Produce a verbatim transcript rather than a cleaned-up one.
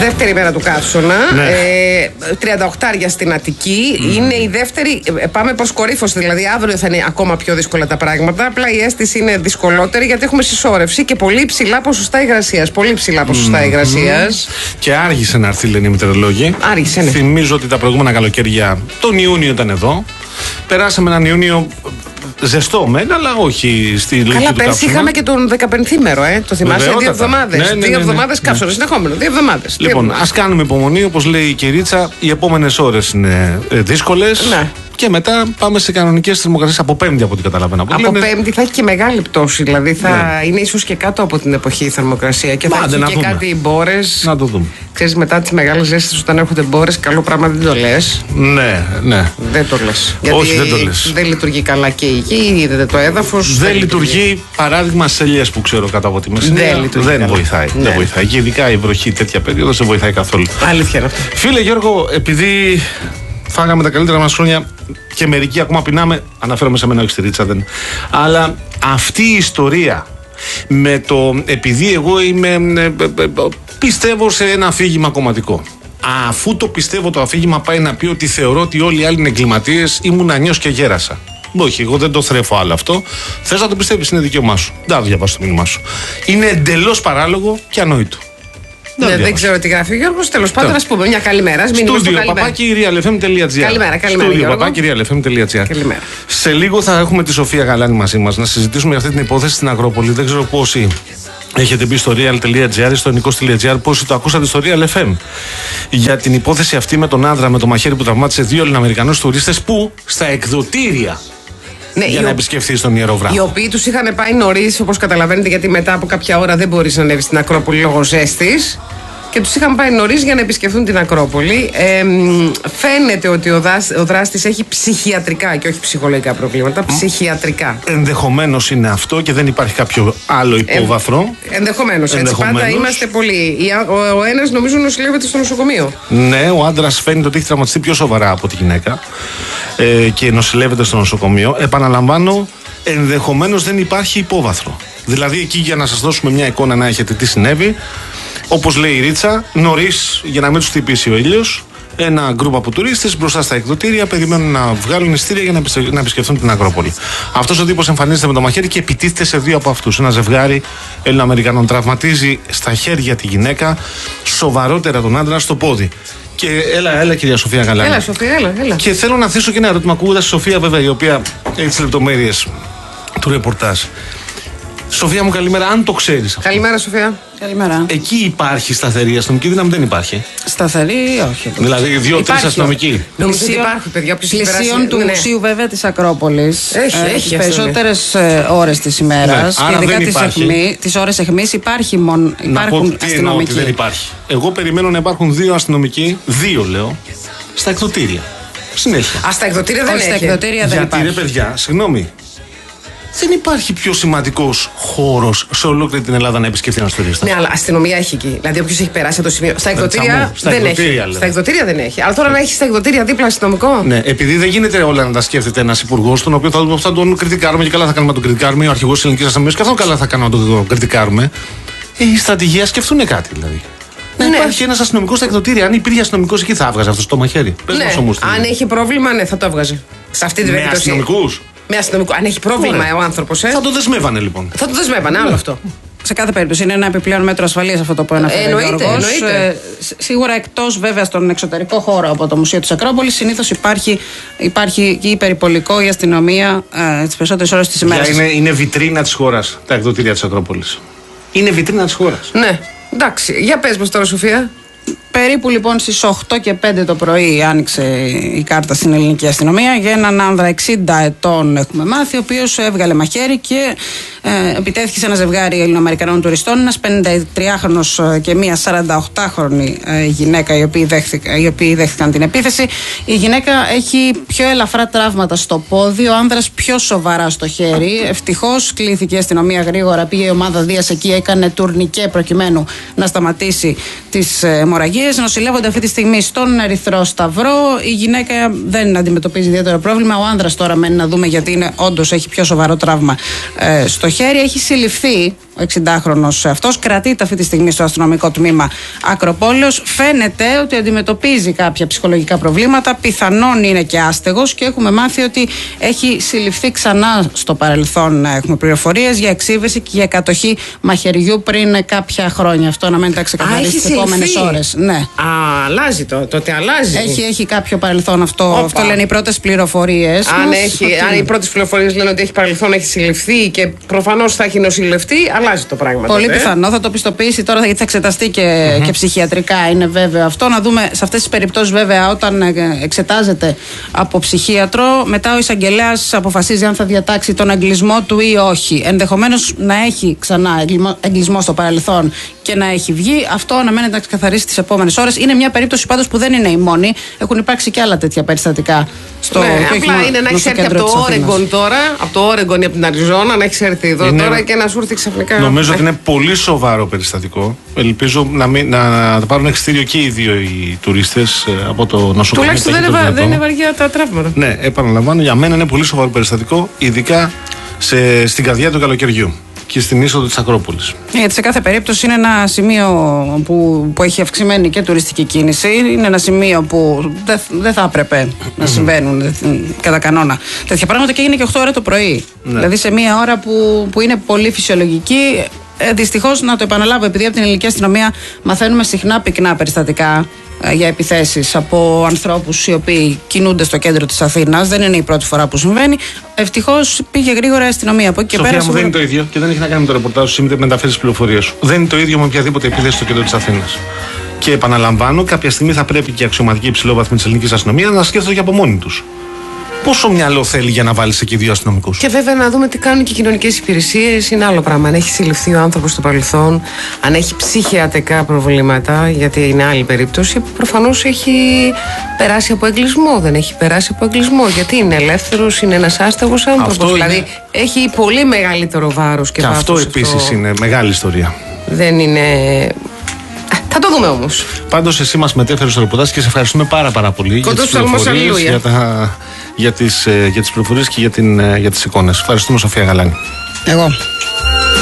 δεύτερη μέρα του καύσωνα. Ναι. Ε, τριάντα οκτώ στην Αττική. Mm. Είναι η δεύτερη. Πάμε προς κορύφωση. Δηλαδή, αύριο θα είναι ακόμα πιο δύσκολα τα πράγματα. Απλά η αίσθηση είναι δυσκολότερη γιατί έχουμε συσσόρευση και πολύ ψηλά ποσοστά υγρασίας. Πολύ ψηλά ποσοστά mm. υγρασίας. Και άργησε να έρθει, λένε οι μετεωρολόγοι. Άργησε, ναι. Θυμίζω ότι τα προηγούμενα καλοκαίρια, τον Ιούνιο ήταν εδώ. Περάσαμε έναν Ιούνιο ζεστό μεν, αλλά όχι στη λογική του καύσωνα. Καλά, πέρσι είχαμε και τον δεκαπενθήμερο, ε, το θυμάσαι. Βεβαιότατα. Δύο εβδομάδες. Ναι, ναι, ναι, ναι, δύο εβδομάδες ναι. καύσωνα, συνεχόμενο. Δύο εβδομάδες. Λοιπόν, ας κάνουμε υπομονή, όπως λέει η Κυρίτσα. Οι επόμενες ώρες είναι δύσκολες. Ναι. Και μετά πάμε σε κανονικές θερμοκρασίες από Πέμπτη, από ό,τι καταλαβαίνω. Από λένε... Πέμπτη θα έχει και μεγάλη πτώση. Δηλαδή θα ναι. είναι ίσως και κάτω από την εποχή η θερμοκρασία. Και θα Άντε, έχει να και δούμε. κάτι μπόρες. Να το δούμε. Ξέρεις, μετά τις μεγάλες ζέστες, όταν έρχονται μπόρες, καλό πράγμα δεν το λες. Ναι, ναι. Δεν το λες. Όχι, δεν το λες. Δεν λειτουργεί καλά και η γη, είδατε το έδαφος. Δεν, δεν λειτουργεί, λειτουργεί, παράδειγμα, σε ελιές που ξέρω κατά από τη Μεσσηνία. Δεν, λειτουργεί δεν βοηθάει. Ναι. Δεν βοηθάει. Και ειδικά η βροχή τέτοια περίοδο δεν βοηθάει καθόλου. Αλήθεια είναι αυτό. Φίλε Γιώργο, επειδή φάγαμε τα καλύτερα μας χρόνια και μερικοί ακόμα πεινάμε, αναφέρομαι σε μένα, όχι στη Ρίτσα, δεν. Αλλά αυτή η ιστορία με το, επειδή εγώ είμαι, πιστεύω σε ένα αφήγημα κομματικό. Αφού το πιστεύω το αφήγημα πάει να πει ότι θεωρώ ότι όλοι οι άλλοι είναι εγκληματίες, ήμουν ανιός και γέρασα. Όχι, εγώ δεν το θρέφω άλλο αυτό. Θες να το πιστεύεις, είναι δικαίωμά σου. Δεν θα διαβάσω το μήνυμά σου. Είναι εντελώς παράλογο και ανόητο. Ναι, δεν ξέρω τι γράφει ο Γιώργος. Τέλος πάντων, να πούμε μια καλημέρα. Στούντιο παπάκι realfm.gr. Καλημέρα, καλημέρα. Στούντιο παπάκι realfm.gr. Καλημέρα. Σε λίγο θα έχουμε τη Σοφία Γαλάνη μαζί μας να συζητήσουμε για αυτή την υπόθεση στην Ακρόπολη. Δεν ξέρω πόσοι έχετε μπει στο real.gr ή στο nikos.gr, πόσοι το ακούσατε στο Real εφ εμ. Για την υπόθεση αυτή με τον άντρα με το μαχαίρι που τραυμάτισε δύο Ελληνοαμερικανούς τουρίστες που στα εκδοτήρια. Ναι, για να επισκεφθεί τον Ιερό Βράχο. Οι οποίοι τους είχαν πάει νωρίς, όπως καταλαβαίνετε, γιατί μετά από κάποια ώρα δεν μπορείς να ανέβεις στην Ακρόπολη λόγω ζέστης. Και τους είχαν πάει νωρίς για να επισκεφθούν την Ακρόπολη. Ε, φαίνεται ότι ο, δάσ, ο δράστης έχει ψυχιατρικά και όχι ψυχολογικά προβλήματα. Ψυχιατρικά. Ενδεχομένως είναι αυτό και δεν υπάρχει κάποιο άλλο υπόβαθρο. Ε, ενδεχομένως. Έτσι, πάντα είμαστε πολλοί. Ο, ο ένας νομίζω νοσηλεύεται στο νοσοκομείο. Ναι, ο άντρας φαίνεται ότι έχει τραυματιστεί πιο σοβαρά από τη γυναίκα ε, και νοσηλεύεται στο νοσοκομείο. Επαναλαμβάνω, ενδεχομένως δεν υπάρχει υπόβαθρο. Δηλαδή, εκεί για να σας δώσουμε μια εικόνα να έχετε τι συνέβη. Όπως λέει η Ρίτσα, νωρίς για να μην τους χτυπήσει ο ήλιος, ένα γκρουπ από τουρίστες μπροστά στα εκδοτήρια περιμένουν να βγάλουν εισιτήρια για να επισκεφθούν την Ακρόπολη. Αυτός ο τύπος εμφανίζεται με το μαχαίρι και επιτίθεται σε δύο από αυτούς. Ένα ζευγάρι Ελληνοαμερικανών τραυματίζει στα χέρια τη γυναίκα, σοβαρότερα τον άντρα στο πόδι. Και έλα, έλα κυρία Σοφία Γαλάνη. Έλα, Σοφία, έλα, έλα. Και θέλω να θέσω και ένα ερώτημα, ακούγοντας τη Σοφία, βέβαια, η οποία έχει τις λεπτομέρειες του ρεπορτάζ. Σοφία μου, καλημέρα, αν το ξέρεις αυτό. Καλημέρα, Σοφία. Καλημέρα. Εκεί υπάρχει σταθερή αστυνομική δύναμη, δεν υπάρχει. Σταθερή, όχι. Δηλαδή, δύο-τρεις αστυνομικοί. Νομίζω ότι υπάρχει, παιδιά. Πλησίων του ναι. μουσείου, βέβαια, της Ακρόπολης. Έχει, ε, έχει. Τις περισσότερες ε, ώρες της ημέρας. Ναι, ειδικά τις, αιχμή, τις ώρες αιχμής υπάρχει μόνο. Υπάρχουν τι αστυνομικοί. δεν υπάρχει. Εγώ περιμένω να υπάρχουν δύο αστυνομικοί, δύο λέω, στα εκδοτήρια. Συνέχεια. Α, στα εκδοτήρια δεν Όχι, έχει. στα εκδοτήρια δεν Γιατί υπάρχει. ρε παιδιά, συγγνώμη. Δεν υπάρχει πιο σημαντικός χώρος σε ολόκληρη την Ελλάδα να επισκεφτεί ένας τουρίστας. Ναι, αλλά αστυνομία έχει εκεί. Δηλαδή, όποιος έχει περάσει από το σημείο. Στα εκδοτήρια Στα δεν εκδοτήρια, έχει. λέω. Στα εκδοτήρια δεν έχει. Αλλά τώρα να έχει στα εκδοτήρια δίπλα αστυνομικό. Ναι, επειδή δεν γίνεται όλα να τα σκέφτεται ένας υπουργός, τον οποίο θα, θα τον κριτικάρουμε και καλά θα κάνουμε να τον κριτικάρουμε, ο αρχηγός της ελληνικής αστυνομίας, και αυτό καλά θα κάνουμε να τον κριτικάρουμε. Η στρατηγία σκεφτούν κάτι δηλαδή. Να Ναι. υπάρχει ένας αστυνομικός στα εκδοτήρια. Αν υπήρχε αστυνομικός εκεί, θα έβγαζε αυτό το μαχαίρι. Πες Ναι. μας όμως. Αν έχει πρόβλημα, ναι, θα το έβγαζε. Σε αυτή την Με περίπτωση. αστυνομικούς. Με αστυνομικό. Αν έχει πρόβλημα Ωραία. ο άνθρωπος, ε. Θα το δεσμεύανε λοιπόν. Θα το δεσμεύανε, άλλο αυτό. Σε κάθε περίπτωση είναι ένα επιπλέον μέτρο ασφαλείας αυτό το που αναφέρει ο Εννοείται, Γιώργος. εννοείται. Ε, σ- σίγουρα εκτός βέβαια στον εξωτερικό χώρο από το Μουσείο της Ακρόπολης συνήθως υπάρχει, υπάρχει και η περιπολικό, η αστυνομία ε, τις περισσότερες ώρες της ημέρας. Είναι, είναι βιτρίνα της χώρας τα εκδοτήρια της Ακρόπολης. Είναι βιτρίνα της χώρας. Ναι. Εντάξει. Για πες μας τώρα, Σοφία. Περίπου λοιπόν στις οκτώ και πέντε το πρωί άνοιξε η κάρτα στην ελληνική αστυνομία για έναν άνδρα εξήντα ετών, έχουμε μάθει, ο οποίος έβγαλε μαχαίρι και ε, επιτέθηκε σε ένα ζευγάρι Ελληνοαμερικανών τουριστών, ένας πενηντατριάχρονος και μία σαρανταοκτάχρονη ε, γυναίκα, οι οποίοι, δέχθηκαν, οι οποίοι δέχθηκαν την επίθεση. Η γυναίκα έχει πιο ελαφρά τραύματα στο πόδι, ο άνδρας πιο σοβαρά στο χέρι. Ευτυχώς κλήθηκε η αστυνομία γρήγορα, πήγε η ομάδα Δίας εκεί, έκανε τουρνικέ προκειμένου να σταματήσει τις αιμορραγίες. Νοσηλεύονται αυτή τη στιγμή στον Ερυθρό Σταυρό. Η γυναίκα δεν αντιμετωπίζει ιδιαίτερο πρόβλημα. Ο άνδρας τώρα μένει να δούμε, γιατί είναι όντως έχει πιο σοβαρό τραύμα ε, στο χέρι. Έχει συλληφθεί ο εξηντάχρονος αυτός. Κρατείται αυτή τη στιγμή στο αστυνομικό τμήμα Ακροπόλεως. Φαίνεται ότι αντιμετωπίζει κάποια ψυχολογικά προβλήματα. Πιθανόν είναι και άστεγος και έχουμε μάθει ότι έχει συλληφθεί ξανά στο παρελθόν. Έχουμε πληροφορίες για εξίβεση και για κατοχή μαχαιριού πριν κάποια χρόνια. Αυτό να μένει τα ξεκαθαρίσει τις επόμενες ώρες. Ναι. Α, αλλάζει το, τότε αλλάζει. Έχει, έχει κάποιο παρελθόν αυτό. Οπα. Αυτό λένε οι πρώτες πληροφορίες. Αν, έχει, αν οι πρώτες πληροφορίες λένε ότι έχει παρελθόν, έχει συλληφθεί και προφανώς θα έχει νοσηλευτεί, αλλάζει το πράγμα. Πολύ τότε. πιθανό. Θα το πιστοποιήσει τώρα γιατί θα εξεταστεί και, mm-hmm. και ψυχιατρικά. Είναι βέβαιο αυτό. Να δούμε σε αυτές τις περιπτώσεις, βέβαια, όταν εξετάζεται από ψυχίατρο, μετά ο εισαγγελέας αποφασίζει αν θα διατάξει τον εγκλισμό του ή όχι. Ενδεχομένως να έχει ξανά εγκλισμό στο παρελθόν και να έχει βγει. Αυτό αναμένεται να ξεκαθαρίσει τις επόμενες ώρες. Είναι μια περίπτωση πάντως που δεν είναι η μόνη. Έχουν υπάρξει και άλλα τέτοια περιστατικά στο ναι, απλά είναι να έχει έρθει από το Όρεγκον τώρα, από το Όρεγκον ή από την Αριζόνα, να έχει έρθει εδώ είναι, τώρα και να σου έρθει ξαφνικά. Νομίζω ότι είναι πολύ σοβαρό περιστατικό. Ελπίζω να, μην, να, να πάρουν εξιτήριο και οι δύο οι τουρίστες από το νοσοκομείο. Τουλάχιστον δεν, ευα, δεν είναι βαριά τα τραύματα. Ναι, επαναλαμβάνω, για μένα είναι πολύ σοβαρό περιστατικό, ειδικά σε, στην καρδιά του καλοκαιριού και στην είσοδο της Ακρόπολης. Γιατί σε κάθε περίπτωση είναι ένα σημείο που, που έχει αυξημένη και τουριστική κίνηση. Είναι ένα σημείο που δεν δε θα έπρεπε να συμβαίνουν δε, κατά κανόνα τέτοια πράγματα και είναι και οκτώ ώρα το πρωί. Ναι. Δηλαδή σε μια ώρα που, που είναι πολύ φυσιολογική. Ε, δυστυχώς, να το επαναλάβω, επειδή από την ελληνική αστυνομία μαθαίνουμε συχνά πυκνά περιστατικά ε, για επιθέσεις από ανθρώπους οι οποίοι κινούνται στο κέντρο της Αθήνας. Δεν είναι η πρώτη φορά που συμβαίνει. Ευτυχώς πήγε γρήγορα η αστυνομία από εκεί και πέρα. Σοφία μου, δεν είναι το ίδιο και δεν έχει να κάνει με το ρεπορτάζ σου, με μεταφέρει τις πληροφορίες σου. Δεν είναι το ίδιο με οποιαδήποτε επίθεση στο κέντρο της Αθήνας. Και επαναλαμβάνω, κάποια στιγμή θα πρέπει και η αξιωματική υψηλόβαθμη της ελληνικής αστυνομίας να σκέφτονται και από μόνοι τους. Πόσο μυαλό θέλει για να βάλει εκεί δύο αστυνομικούς. Και βέβαια να δούμε τι κάνουν και οι κοινωνικές υπηρεσίες. Είναι άλλο πράγμα. Αν έχει συλληφθεί ο άνθρωπος στο παρελθόν, αν έχει ψυχιατρικά προβλήματα, γιατί είναι άλλη περίπτωση, προφανώς έχει περάσει από εγκλισμό. Δεν έχει περάσει από εγκλισμό. Γιατί είναι ελεύθερος, είναι ένας άστεγος άνθρωπος. Δηλαδή είναι... έχει πολύ μεγαλύτερο βάρος και, και βάθος. Αυτό επίσης αυτό... είναι μεγάλη ιστορία. Δεν είναι. Θα το δούμε όμως. Πάντως εσύ μας μετέφερες στο ρεπορτάζ και σε ευχαριστούμε πάρα πάρα πολύ για τις πληροφορίες, για, τα, για, τις, για τις πληροφορίες και για, την, για τις εικόνες. Ευχαριστούμε, Σοφία Γαλάνη. Εγώ.